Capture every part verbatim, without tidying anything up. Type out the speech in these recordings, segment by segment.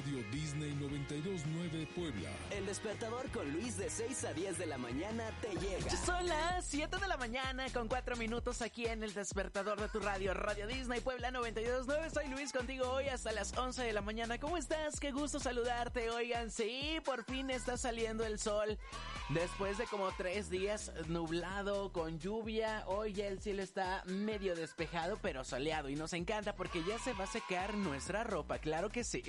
Radio Disney noventa y dos punto nueve Puebla. El Despertador con Luis de seis a diez de la mañana te llega. Son las siete de la mañana con cuatro minutos aquí en El Despertador de tu radio, Radio Disney Puebla noventa y dos punto nueve. Soy Luis contigo hoy hasta las once de la mañana. ¿Cómo estás? Qué gusto saludarte. Oigan, sí, por fin está saliendo el sol. Después de como tres días nublado, con lluvia, hoy ya el cielo está medio despejado, pero soleado. Y nos encanta porque ya se va a secar nuestra ropa, claro que sí.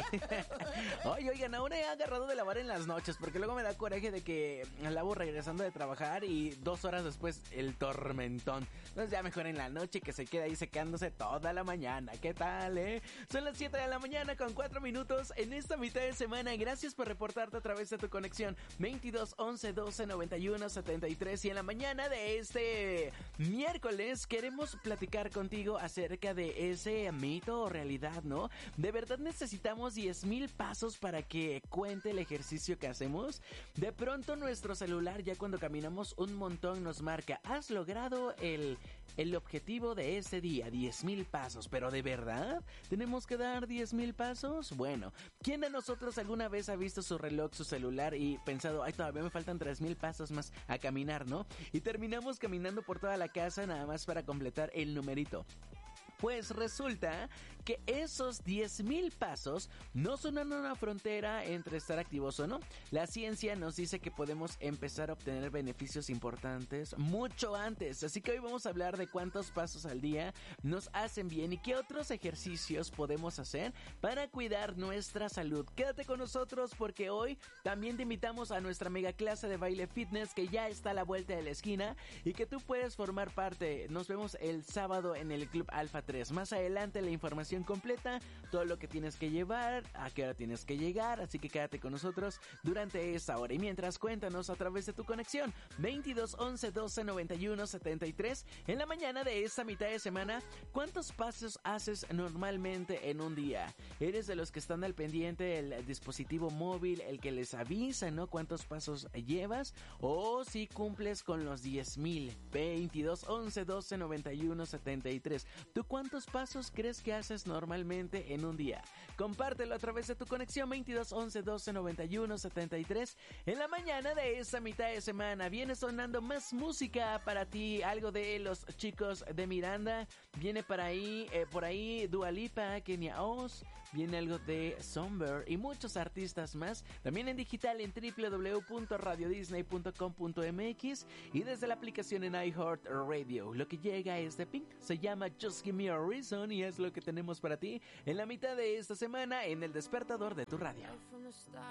Oye, oigan, aún he agarrado de lavar en las noches, porque luego me da coraje de que lavo regresando de trabajar y dos horas después el tormentón. Entonces ya mejor en la noche que se queda ahí secándose toda la mañana. ¿Qué tal, eh? Son las siete de la mañana con cuatro minutos en esta mitad de semana. Gracias por reportarte a través de tu conexión veintidós once doce noventa y uno setenta y tres. Y en la mañana de este miércoles queremos platicar contigo acerca de ese mito o realidad, ¿no? ¿De verdad necesitamos diez mil pasos para que cuente el ejercicio que hacemos? De pronto nuestro celular ya cuando caminamos un montón nos marca: has logrado el, el objetivo de ese día, diez mil pasos. ¿Pero de verdad tenemos que dar diez mil pasos? Bueno, ¿quién de nosotros alguna vez ha visto su reloj, su celular y pensado: ay, todavía me faltan tres mil pasos más a caminar, ¿no? Y terminamos caminando por toda la casa nada más para completar el numerito. Pues resulta que esos diez mil pasos no son una frontera entre estar activos o no. La ciencia nos dice que podemos empezar a obtener beneficios importantes mucho antes. Así que hoy vamos a hablar de cuántos pasos al día nos hacen bien y qué otros ejercicios podemos hacer para cuidar nuestra salud. Quédate con nosotros porque hoy también te invitamos a nuestra mega clase de baile fitness que ya está a la vuelta de la esquina y que tú puedes formar parte. Nos vemos el sábado en el Club Alfa tres. Más adelante la información completa, todo lo que tienes que llevar, a qué hora tienes que llegar, así que quédate con nosotros durante esta hora. Y mientras, cuéntanos a través de tu conexión veintidós once doce noventa y uno setenta y tres en la mañana de esta mitad de semana, ¿cuántos pasos haces normalmente en un día? ¿Eres de los que están al pendiente del dispositivo móvil, el que les avisa, ¿no? ¿Cuántos pasos llevas? ¿O si cumples con los diez mil? veintidós once doce noventa y uno setenta y tres. ¿Tú cuántos pasos crees que haces normalmente en un día? Compártelo a través de tu conexión veintidós once doce noventa y uno setenta y tres. En la mañana de esta mitad de semana viene sonando más música para ti, algo de los chicos de Miranda, viene por ahí, eh, por ahí Dua Lipa, Kenya Oz, viene algo de Somber y muchos artistas más, también en digital en doble u doble u doble u punto radio disney punto com punto m x y desde la aplicación en iHeartRadio. Lo que llega es de Pink, se llama Just Give Me a Reason y es lo que tenemos para ti en la mitad de esta semana en El Despertador de tu radio.